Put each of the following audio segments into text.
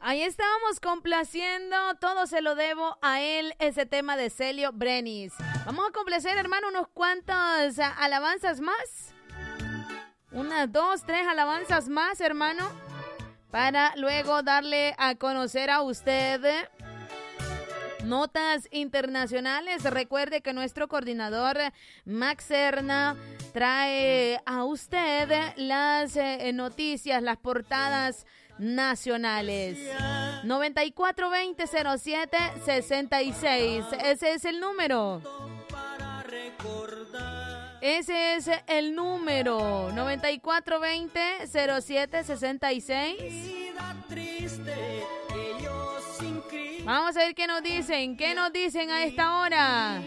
Ahí estábamos complaciendo, todo se lo debo a él, ese tema de Celio Brenis. Vamos a complacer, hermano, unos cuantos alabanzas más. Unas 2, 3 alabanzas más, hermano, para luego darle a conocer a usted notas internacionales. Recuerde que nuestro coordinador Max Serna trae a usted las noticias, las portadas nacionales. 9420-07-66. Ese es el número. Ese es el número. 9420-07-66. Vamos a ver qué nos dicen. ¿Qué nos dicen a esta hora?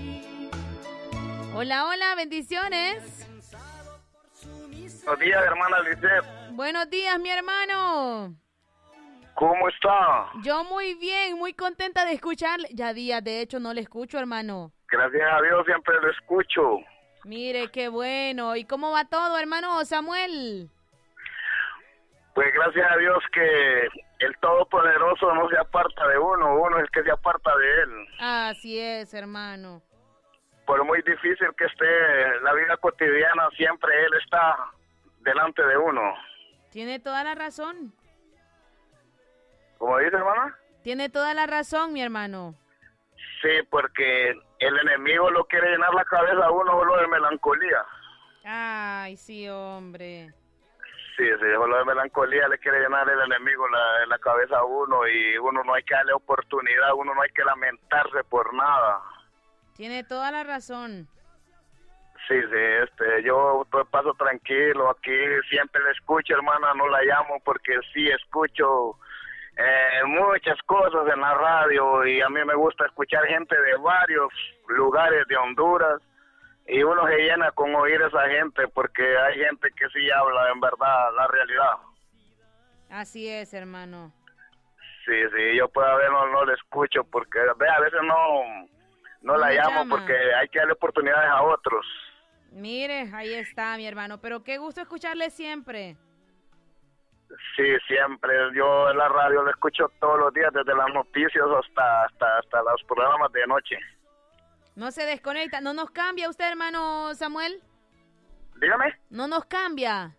Hola, hola, bendiciones. Buenos días, hermana Lisette. Buenos días, mi hermano. ¿Cómo está? Yo muy bien, muy contenta de escucharle. Ya días, de hecho, no le escucho, hermano. Gracias a Dios siempre lo escucho. Mire, qué bueno. ¿Y cómo va todo, hermano Samuel? Pues gracias a Dios que el Todopoderoso no se aparta de uno, uno es el que se aparta de él. Así es, hermano. Por muy difícil que esté la vida cotidiana, siempre él está delante de uno. Tiene toda la razón. ¿Cómo dice, hermana? Tiene toda la razón, mi hermano. Sí, porque el enemigo lo quiere llenar la cabeza a uno solo de melancolía. Ay, sí, hombre. Sí, solo de melancolía le quiere llenar el enemigo la cabeza a uno y uno no hay que darle oportunidad, uno no hay que lamentarse por nada. Tiene toda la razón. Sí, yo paso tranquilo aquí, siempre le escucho, hermana, no la llamo porque sí escucho muchas cosas en la radio y a mí me gusta escuchar gente de varios lugares de Honduras y uno se llena con oír a esa gente porque hay gente que sí habla en verdad la realidad. Así es, hermano. Sí, yo puedo ver, no le escucho porque a veces no la llamo porque hay que darle oportunidades a otros. Mire, ahí está, mi hermano, pero qué gusto escucharle siempre. Sí, siempre. Yo en la radio lo escucho todos los días, desde las noticias hasta los programas de noche. No se desconecta, no nos cambia usted, hermano Samuel. Dígame. No nos cambia.